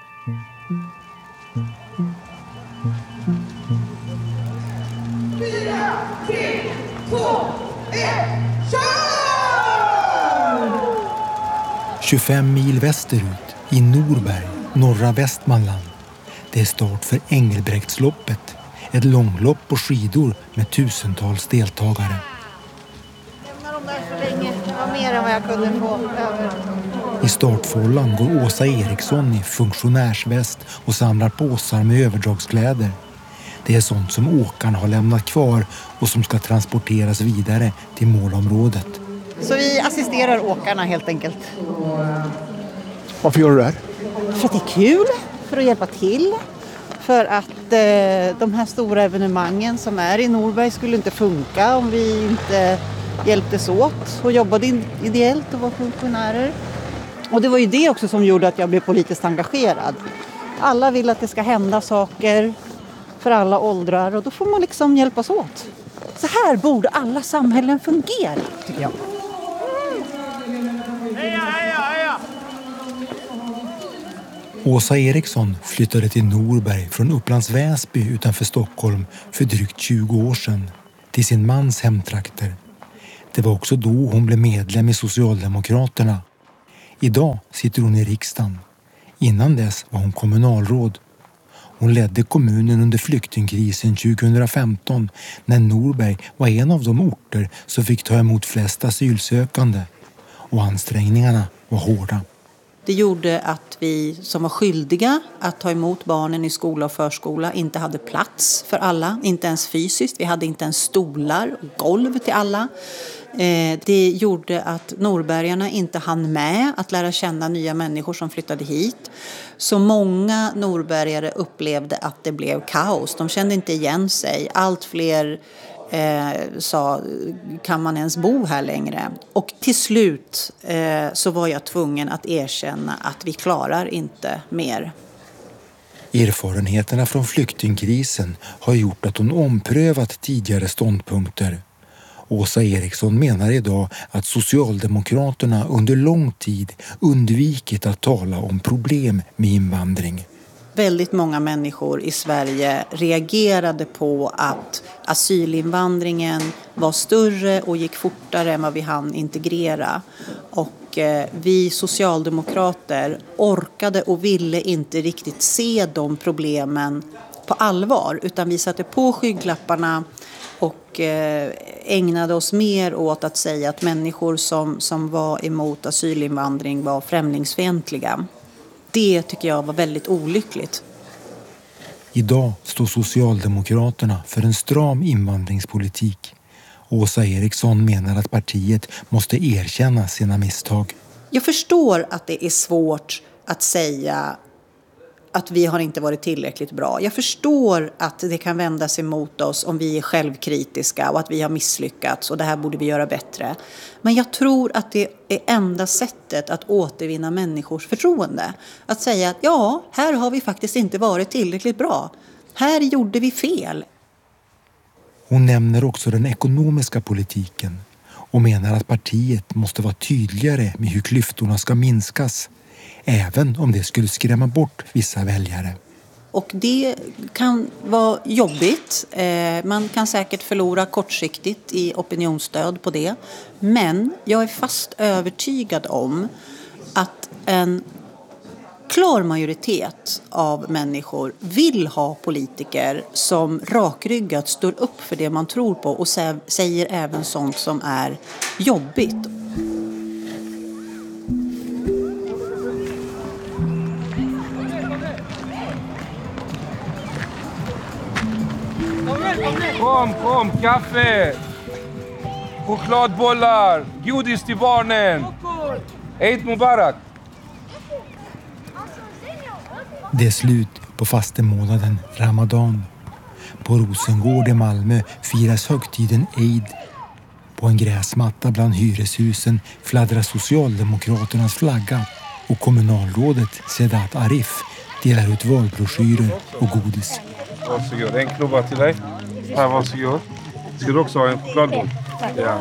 Fyra, tre, två, ett, kör! tjugofem mil västerut i Norberg, norra Västmanland. Det är start för Engelbrektsloppet, ett långlopp på skidor med tusentals deltagare. Lämna dem där så länge, det var mer än vad jag kunde få över. I startfållan går Åsa Eriksson i funktionärsväst och samlar påsar med överdragskläder. Det är sånt som åkarna har lämnat kvar och som ska transporteras vidare till målområdet. Så vi assisterar åkarna helt enkelt. Varför gör du det här? För att det är kul, för att hjälpa till. För att eh, de här stora evenemangen som är i Norberg skulle inte funka om vi inte hjälptes åt och jobbade ideellt och var funktionärer. Och det var ju det också som gjorde att jag blev politiskt engagerad. Alla vill att det ska hända saker för alla åldrar och då får man liksom hjälpas åt. Så här borde alla samhällen fungera, tycker jag. Heja, heja, heja! Åsa Eriksson flyttade till Norberg från Upplands Väsby utanför Stockholm för drygt tjugo år sedan till sin mans hemtrakter. Det var också då hon blev medlem i Socialdemokraterna. Idag sitter hon i riksdagen. Innan dess var hon kommunalråd. Hon ledde kommunen under flyktingkrisen tjugohundrafemton när Norberg var en av de orter som fick ta emot flest asylsökande. Och ansträngningarna var hårda. Det gjorde att vi som var skyldiga att ta emot barnen i skola och förskola inte hade plats för alla, inte ens fysiskt. Vi hade inte ens stolar och golv till alla. Det gjorde att norbergarna inte hann med att lära känna nya människor som flyttade hit. Så många norbergare upplevde att det blev kaos. De kände inte igen sig. Allt fler eh, sa, kan man ens bo här längre? Och till slut eh, så var jag tvungen att erkänna att vi klarar inte mer. Erfarenheterna från flyktingkrisen har gjort att hon omprövat tidigare ståndpunkter. Åsa Eriksson menar idag att Socialdemokraterna under lång tid undvikit att tala om problem med invandring. Väldigt många människor i Sverige reagerade på att asylinvandringen var större och gick fortare än vad vi hann integrera. Och eh, vi socialdemokrater orkade och ville inte riktigt se de problemen på allvar, utan vi satte på skygglapparna och ägnade oss mer åt att säga att människor som, som var emot asylinvandring var främlingsfientliga. Det tycker jag var väldigt olyckligt. Idag står Socialdemokraterna för en stram invandringspolitik. Åsa Eriksson menar att partiet måste erkänna sina misstag. Jag förstår att det är svårt att säga att vi har inte varit tillräckligt bra. Jag förstår att det kan vändas emot oss om vi är självkritiska och att vi har misslyckats och det här borde vi göra bättre. Men jag tror att det är enda sättet att återvinna människors förtroende. Att säga att ja, här har vi faktiskt inte varit tillräckligt bra. Här gjorde vi fel. Hon nämner också den ekonomiska politiken och menar att partiet måste vara tydligare med hur klyftorna ska minskas. Även om det skulle skrämma bort vissa väljare. Och det kan vara jobbigt. Man kan säkert förlora kortsiktigt i opinionsstöd på det. Men jag är fast övertygad om att en klar majoritet av människor vill ha politiker som rakryggat står upp för det man tror på och säger även sånt som är jobbigt. Kom, kom, kaffe, chokladbollar, godis till barnen. Eid Mubarak. Det är slut på fastemånaden Ramadan. På Rosengård i Malmö firas högtiden Eid. På en gräsmatta bland hyreshusen fladdrar Socialdemokraternas flagga och kommunalrådet Sedat Arif delar ut valbroschyrer och godis. Varsågod, en klubba till dig. Här, varsågod. Ska du också ha en chokladboll? Ja.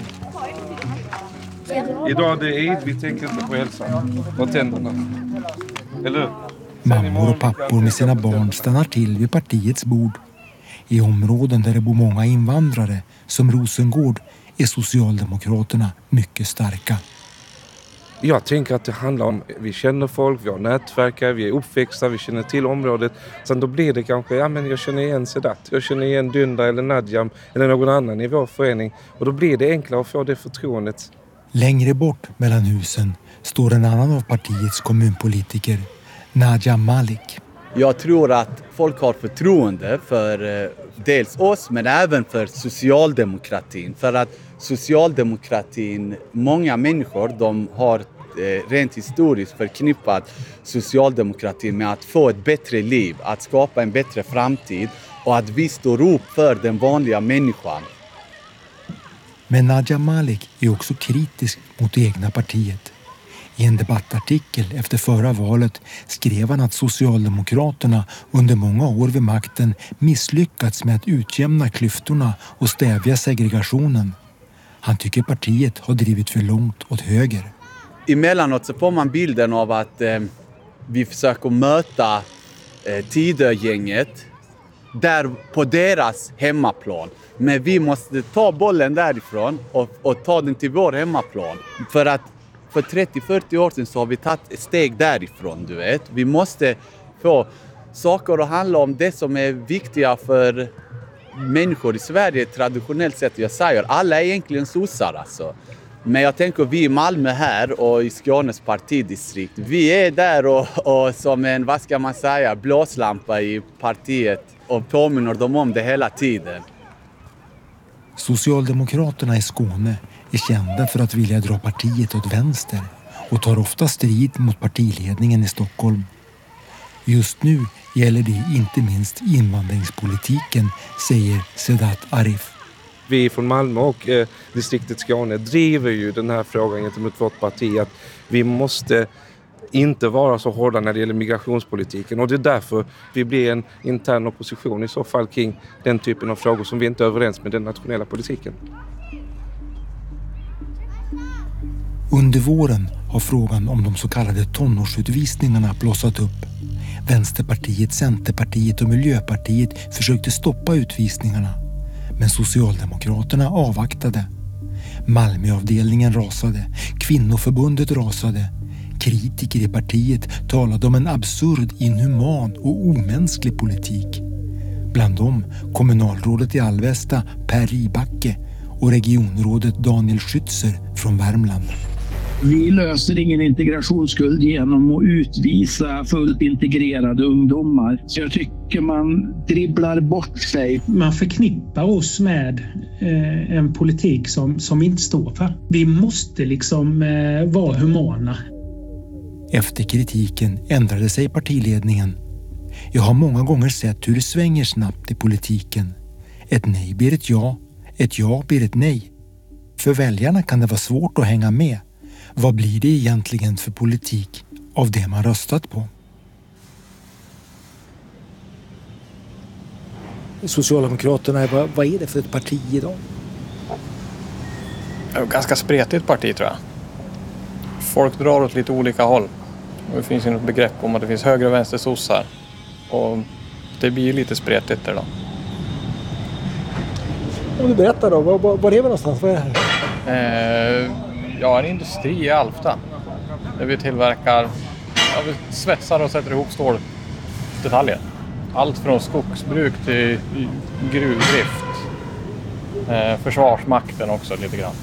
Idag är det Eid, vi tänker inte på hälsan och tänderna. Eller? Mammor och pappor med sina barn stannar till vid partiets bord. I områden där det bor många invandrare, som Rosengård, är Socialdemokraterna mycket starka. Jag tänker att det handlar om, vi känner folk, vi har nätverkare, vi är uppväxta, vi känner till området. Sen då blir det kanske, ja men jag känner igen Sedat, jag känner igen Dunda eller Nadjam eller någon annan i vår förening. Och då blir det enklare att få det förtroendet. Längre bort mellan husen står en annan av partiets kommunpolitiker, Nadia Malik. Jag tror att folk har förtroende för eh, dels oss men även för socialdemokratin. För att socialdemokratin, många människor, de har eh, rent historiskt förknippat socialdemokratin med att få ett bättre liv, att skapa en bättre framtid och att vi står upp för den vanliga människan. Men Nadia Malik är också kritisk mot det egna partiet. I en debattartikel efter förra valet skrev han att Socialdemokraterna under många år vid makten misslyckats med att utjämna klyftorna och stävja segregationen. Han tycker partiet har drivit för långt åt höger. Emellanåt så får man bilden av att eh, vi försöker möta eh, Tidögänget där på deras hemmaplan. Men vi måste ta bollen därifrån och, och ta den till vår hemmaplan. För att för trettio till fyrtio år sedan så har vi tagit ett steg därifrån, du vet. Vi måste få saker att handla om det som är viktiga för människor i Sverige traditionellt sett. Jag säger, alla är egentligen sossar alltså. Men jag tänker vi i Malmö här och i Skånes partidistrikt, vi är där och, och som en, vad ska man säga, blåslampa i partiet och påminner dem om det hela tiden. Socialdemokraterna i Skåne är kända för att vilja dra partiet åt vänster och tar ofta strid mot partiledningen i Stockholm. Just nu gäller det inte minst invandringspolitiken, säger Sedat Arif. Vi från Malmö och eh, distriktet Skåne driver ju den här frågan gentemot vårt parti att vi måste inte vara så hårda när det gäller migrationspolitiken. Och det är därför vi blir en intern opposition i så fall kring den typen av frågor som vi inte är överens med den nationella politiken. Under våren har frågan om de så kallade tonårsutvisningarna blossat upp. Vänsterpartiet, Centerpartiet och Miljöpartiet försökte stoppa utvisningarna. Men Socialdemokraterna avvaktade. Malmöavdelningen rasade. Kvinnoförbundet rasade. Kritiker i partiet talade om en absurd, inhuman och omänsklig politik. Bland dem kommunalrådet i Alvesta, Per Ribacke, och regionrådet Daniel Schützer från Värmland. Vi löser ingen integrationsskuld genom att utvisa fullt integrerade ungdomar. Så jag tycker man dribblar bort sig. Man förknippar oss med eh, en politik som, som vi inte står för. Vi måste liksom eh, vara humana. Efter kritiken ändrade sig partiledningen. Jag har många gånger sett hur det svänger snabbt i politiken. Ett nej blir ett ja, ett ja blir ett nej. För väljarna kan det vara svårt att hänga med. Vad blir det egentligen för politik av det man röstat på? Socialdemokraterna, vad, vad är det för ett parti idag? Ganska spretigt parti tror jag. Folk drar åt lite olika håll. Och det finns ju något begrepp om att det finns höger och vänster sossar. Och det blir lite spretigt där då. Om du berättar då, var, var, var är vi någonstans? Vad är det här? Eh, ja, en industri i Alfta. Där vi tillverkar, ja, vi svetsar och sätter ihop ståldetaljer. Allt från skogsbruk till gruvdrift. Eh, försvarsmakten också lite grann.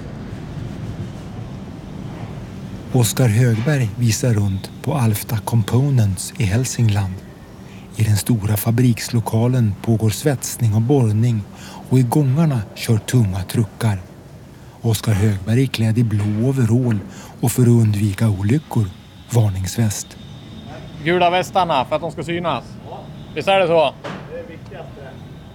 Oskar Högberg visar runt på Alfta Components i Hälsingland. I den stora fabrikslokalen pågår svetsning och borrning och i gångarna kör tunga truckar. Oskar Högberg är klädd i blå overall och för att undvika olyckor, varningsväst. Gula västarna för att de ska synas. Visst är det så? Det är viktigaste.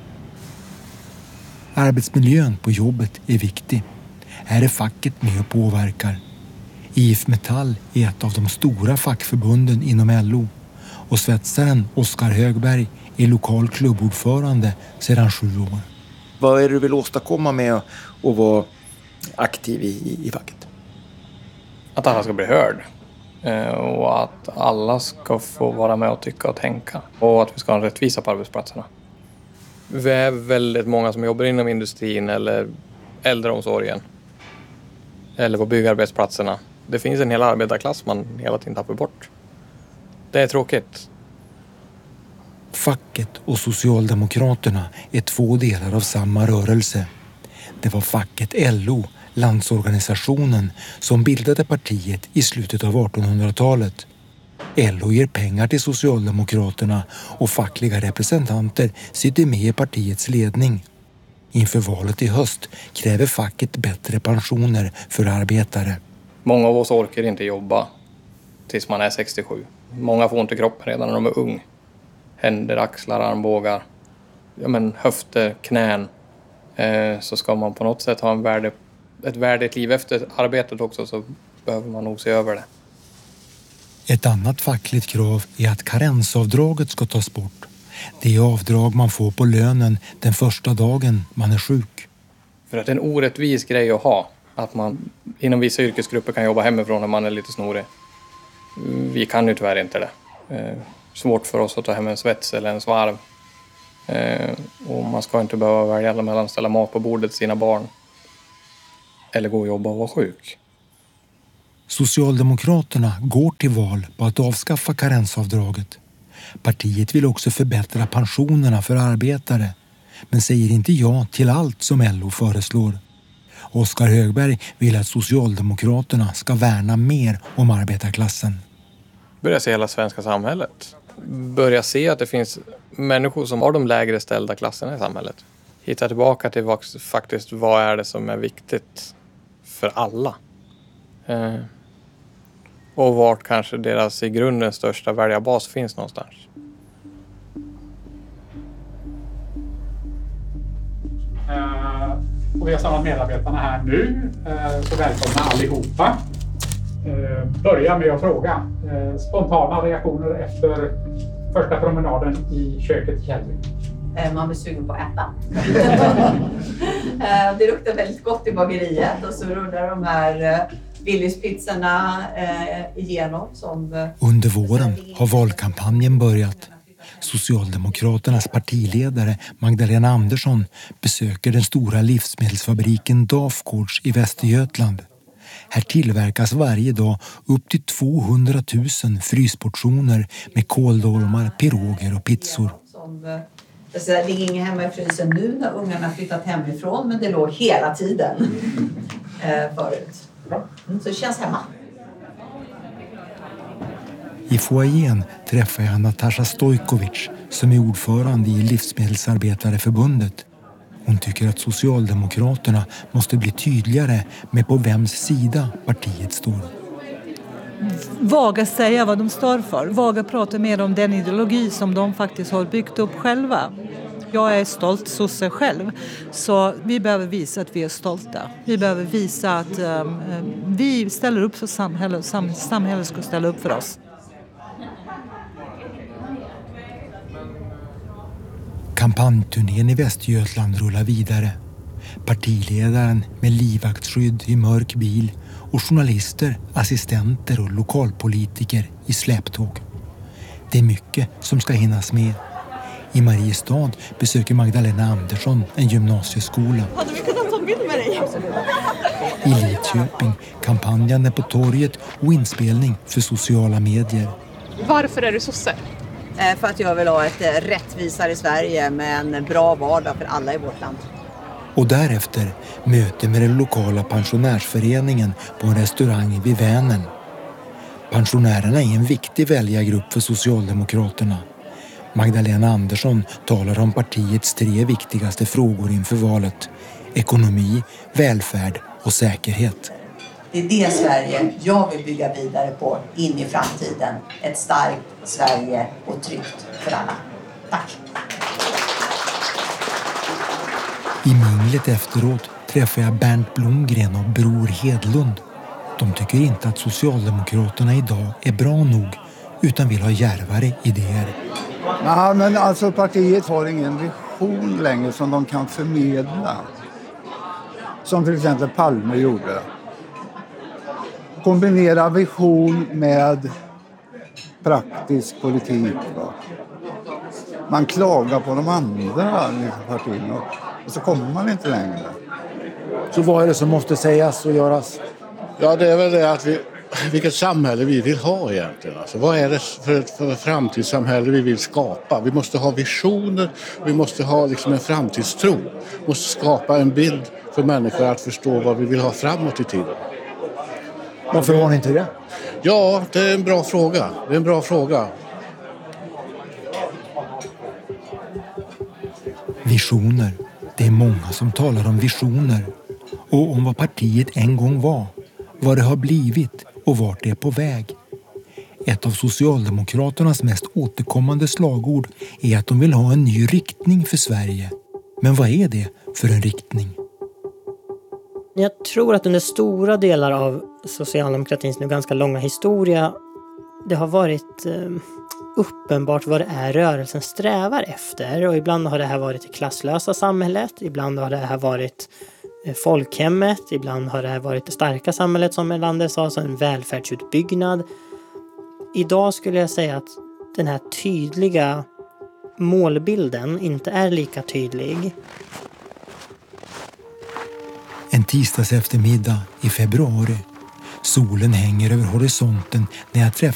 Arbetsmiljön på jobbet är viktig. Här är facket med och påverkar. I F Metall är ett av de stora fackförbunden inom L O. Och svetsaren Oskar Högberg är lokal klubbordförande sedan sju år. Vad är det du vill åstadkomma med att vara aktiv i, i facket? Att alla ska bli hörd. Och att alla ska få vara med och tycka och tänka. Och att vi ska ha en rättvisa på arbetsplatserna. Vi är väldigt många som jobbar inom industrin eller äldreomsorgen. Eller på byggarbetsplatserna. Det finns en hel arbetarklass man hela tiden tappar bort. Det är tråkigt. Facket och Socialdemokraterna är två delar av samma rörelse. Det var facket L O, landsorganisationen, som bildade partiet i slutet av artonhundratalet. L O ger pengar till Socialdemokraterna och fackliga representanter sitter med i partiets ledning. Inför valet i höst kräver facket bättre pensioner för arbetare. Många av oss orkar inte jobba tills man är sextiosju. Många får ont i kroppen redan när de är ung. Händer, axlar, armbågar, ja, men höfter, knän. Eh, så ska man på något sätt ha en värde, ett värdigt liv efter arbetet också, så behöver man nog se över det. Ett annat fackligt krav är att karensavdraget ska tas bort. Det är avdrag man får på lönen den första dagen man är sjuk. För att det är en orättvis grej att ha. Att man inom vissa yrkesgrupper kan jobba hemifrån när man är lite snorig. Vi kan ju tyvärr inte det. Eh, svårt för oss att ta hem en svets eller en svarv. Eh, och man ska inte behöva välja mellan att ställa mat på bordet till sina barn. Eller gå och jobba och vara sjuk. Socialdemokraterna går till val på att avskaffa karensavdraget. Partiet vill också förbättra pensionerna för arbetare, men säger inte ja till allt som L O föreslår. Oskar Högberg vill att Socialdemokraterna ska värna mer om arbetarklassen. Börja se hela svenska samhället. Börja se att det finns människor som har de lägre ställda klasserna i samhället. Hitta tillbaka till vad, faktiskt vad är det som är viktigt för alla. Eh, och vart kanske deras i grunden största väljarbas finns någonstans. Uh, och vi har samlat medarbetarna här nu, uh, så välkomna allihopa. Uh, börja med att fråga. Uh, spontana reaktioner efter första promenaden i köket i Källby. Uh, man blir sugen på att äta. uh, det luktar väldigt gott i bageriet och så rullar de här uh, Willys-pizzorna uh, igenom. Som, uh, Under våren har valkampanjen börjat. Socialdemokraternas partiledare Magdalena Andersson besöker den stora livsmedelsfabriken Dafgårds i Västergötland. Här tillverkas varje dag upp till tvåhundratusen frysportioner med kåldolmar, piroger och pizzor. Som, det ligger inget hemma i frysen nu när ungarna flyttat hemifrån, men det låg hela tiden eh, förut. Mm, så det känns hemma. I foajén träffar jag Natasha Stojkovic som är ordförande i Livsmedelsarbetareförbundet. Hon tycker att Socialdemokraterna måste bli tydligare med på vems sida partiet står. Våga säga vad de står för. Våga prata mer om den ideologi som de faktiskt har byggt upp själva. Jag är stolt sosse själv, så vi behöver visa att vi är stolta. Vi behöver visa att um, vi ställer upp för samhället, sam- samhället ska ställa upp för oss. Kampanjturnén i Västergötland rullar vidare. Partiledaren med livvaktsskydd i mörk bil och journalister, assistenter och lokalpolitiker i släptåg. Det är mycket som ska hinnas med. I Mariestad besöker Magdalena Andersson en gymnasieskola. Hade vi kunnat ta en bild med dig? I Lidköping kampanjande på torget och inspelning för sociala medier. Varför är du sosse? För att jag vill ha ett rättvisare Sverige med en bra vardag för alla i vårt land. Och därefter möte med den lokala pensionärsföreningen på en restaurang vid Vänern. Pensionärerna är en viktig väljargrupp för Socialdemokraterna. Magdalena Andersson talar om partiets tre viktigaste frågor inför valet: ekonomi, välfärd och säkerhet. Det är det Sverige jag vill bygga vidare på in i framtiden. Ett starkt Sverige och tryggt för alla. Tack! I minglet efteråt träffar jag Bernt Blomgren och Bror Hedlund. De tycker inte att Socialdemokraterna idag är bra nog utan vill ha djärvare idéer. Ja, men alltså partiet har ingen vision längre som de kan förmedla. Som till exempel Palme gjorde. Kombinera vision med praktisk politik. Va? Man klagar på de andra partierna och så kommer man inte längre. Så vad är det som måste sägas och göras? Ja, det är väl det att vi, vilket samhälle vi vill ha egentligen. Alltså, vad är det för ett för framtidssamhälle vi vill skapa? Vi måste ha visioner, vi måste ha liksom en framtidstro. Vi måste skapa en bild för människor att förstå vad vi vill ha framåt i tiden. Varför har ni inte det? Ja, det är en bra fråga. Det är en bra fråga. Visioner. Det är många som talar om visioner. Och om vad partiet en gång var. Vad det har blivit och vart det är på väg. Ett av Socialdemokraternas mest återkommande slagord är att de vill ha en ny riktning för Sverige. Men vad är det för en riktning? Jag tror att under stora delar av socialdemokratins nu ganska långa historia, det har varit eh, uppenbart vad det är rörelsen strävar efter. Och ibland har det här varit det klasslösa samhället, ibland har det här varit eh, folkhemmet, ibland har det här varit det starka samhället som Erlander sa, alltså en välfärdsutbyggnad. Idag skulle jag säga att den här tydliga målbilden inte är lika tydlig. En tisdags eftermiddag i februari. Solen hänger över horisonten när jag träffar